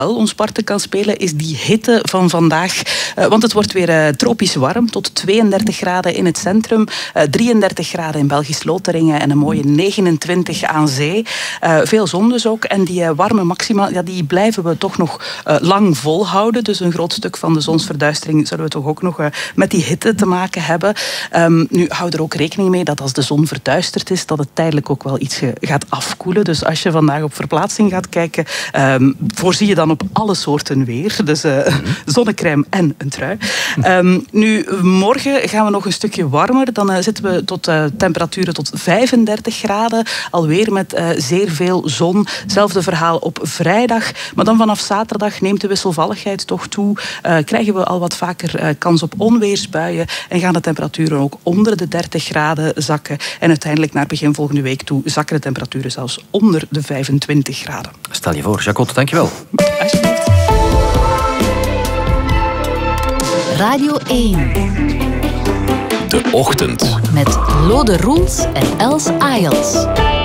ons parten kan spelen, is die hitte van vandaag. Want het wordt weer tropisch warm, tot 32 graden in het centrum, 33 graden in Belgisch-Lotharingen en een mooie 29 aan zee. Veel zon dus ook. En die warme maxima, die blijven we toch nog lang volhouden. Dus een groot stuk van de zonsverduistering zullen we toch ook nog met die hitte te maken hebben. Nu, hou er ook rekening mee dat als de zon verduisterd is, dat het tijdelijk ook wel iets gaat afkoelen. Dus als je vandaag op verplaatsing gaat kijken, voorzie je dan op alle soorten weer. Dus zonnecrème en een trui. Nu, morgen gaan we nog een stukje warmer. Dan zitten we tot temperaturen tot 35 graden. Alweer met zeer veel zon. Hetzelfde verhaal op vrijdag. Maar dan vanaf zaterdag neemt de wisselvalligheid toch toe. Krijgen we al wat vaker kans op onweersbuien. En gaan de temperaturen ook onder de 30 graden zakken. En uiteindelijk naar begin volgende week toe zakken de temperaturen zelfs onder de 25 graden. Stel je voor. Jacot, dankjewel. Alsjeblieft. Radio 1. De Ochtend. Met Lode Roels en Els Ayels.